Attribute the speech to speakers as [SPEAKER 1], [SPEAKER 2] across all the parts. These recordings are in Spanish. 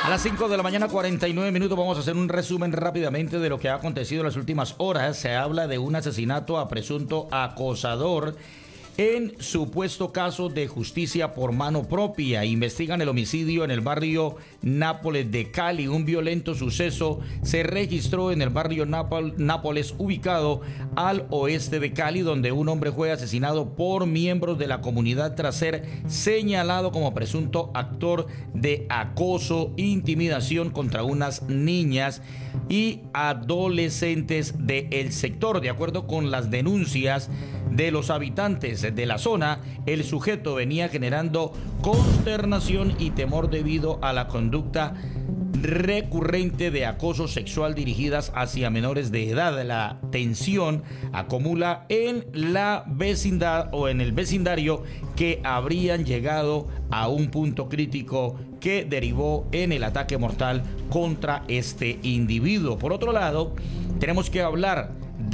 [SPEAKER 1] A las 5 de la mañana, 49 minutos, vamos a hacer un resumen rápidamente de lo que ha acontecido en las últimas horas. Se habla de un asesinato a presunto acosador en supuesto caso de justicia por mano propia. Investigan el homicidio en el barrio Nápoles de Cali. Un violento suceso se registró en el barrio Nápoles, ubicado al oeste de Cali, donde un hombre fue asesinado por miembros de la comunidad tras ser señalado como presunto actor de acoso e intimidación contra unas niñas y adolescentes del sector. De acuerdo con las denuncias de los habitantes de la zona, el sujeto venía generando consternación y temor debido a la conducta recurrente de acoso sexual dirigidas hacia menores de edad. La tensión acumula en la vecindad o en el vecindario, que habrían llegado a un punto crítico que derivó en el ataque mortal contra este individuo. Por otro lado, tenemos que hablar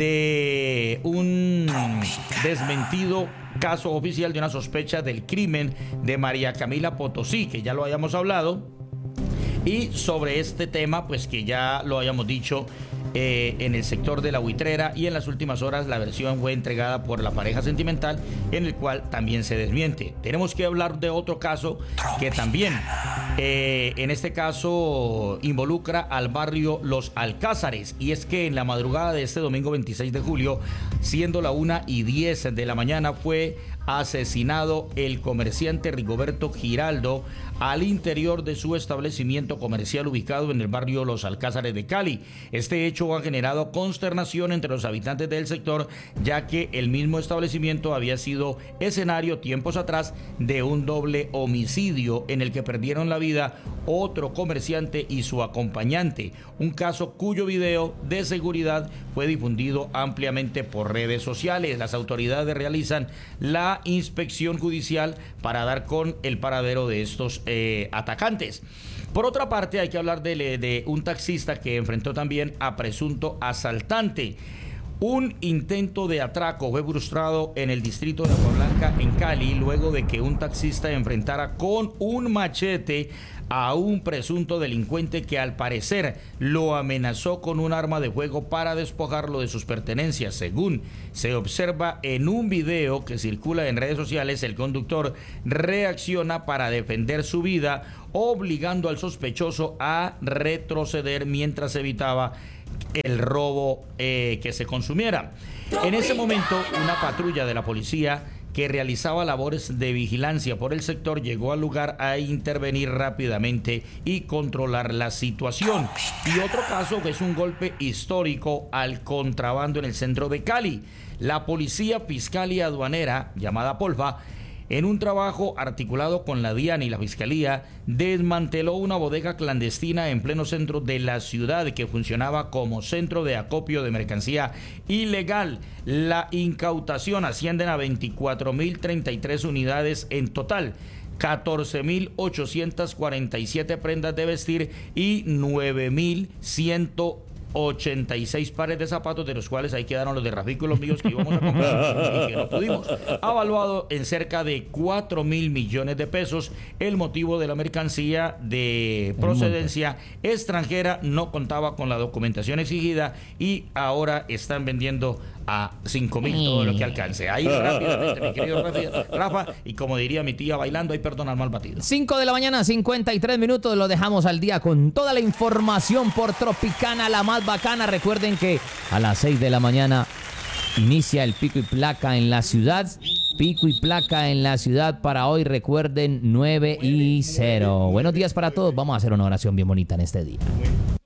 [SPEAKER 1] de un desmentido caso oficial de una sospecha del crimen de María Camila Potosí, que ya lo hayamos hablado, y sobre este tema, pues que ya lo hayamos dicho en el sector de La Buitrera, y en las últimas horas la versión fue entregada por la pareja sentimental, en el cual también se desmiente. Tenemos que hablar de otro caso que también en este caso involucra al barrio Los Alcázares, y es que en la madrugada de este domingo 26 de julio, siendo la 1:10 de la mañana, fue asesinado el comerciante Rigoberto Giraldo al interior de su establecimiento comercial ubicado en el barrio Los Alcázares de Cali. Este hecho ha generado consternación entre los habitantes del sector, ya que el mismo establecimiento había sido escenario tiempos atrás de un doble homicidio en el que perdieron la vida otro comerciante y su acompañante, un caso cuyo video de seguridad fue difundido ampliamente por redes sociales. Las autoridades realizan la inspección judicial para dar con el paradero de estos atacantes. Por otra parte, hay que hablar de un taxista que enfrentó también a presunto asaltante. Un intento de atraco fue frustrado en el distrito de Agua Blanca, en Cali, luego de que un taxista enfrentara con un machete a un presunto delincuente que al parecer lo amenazó con un arma de fuego para despojarlo de sus pertenencias. Según se observa en un video que circula en redes sociales, el conductor reacciona para defender su vida, obligando al sospechoso a retroceder mientras evitaba el robo que se consumiera. En ese momento, una patrulla de la policía que realizaba labores de vigilancia por el sector llegó al lugar a intervenir rápidamente y controlar la situación. Y otro caso que es un golpe histórico al contrabando en el centro de Cali. La Policía Fiscal y Aduanera, llamada Polfa, en un trabajo articulado con la DIAN y la Fiscalía, desmanteló una bodega clandestina en pleno centro de la ciudad que funcionaba como centro de acopio de mercancía ilegal. La incautación asciende a 24.033 unidades en total, 14.847 prendas de vestir y 9.186 pares de zapatos, de los cuales ahí quedaron los de Rafico y los míos que íbamos a comprar y que no pudimos. Avaluado en cerca de 4.000 millones de pesos. El motivo de la mercancía de procedencia extranjera no contaba con la documentación exigida y ahora están vendiendo a 5.000 todo lo que alcance. Ahí rápidamente, mi querido Rafa, y como diría mi tía bailando, hay perdón al mal batido.
[SPEAKER 2] 5 de la mañana, 53 minutos, lo dejamos al día con toda la información por Tropicana, la más bacana. Recuerden que a las 6 de la mañana inicia el pico y placa en la ciudad. Pico y placa en la ciudad para hoy, recuerden, 9-0. Buenos días para todos, vamos a hacer una oración bien bonita en este día.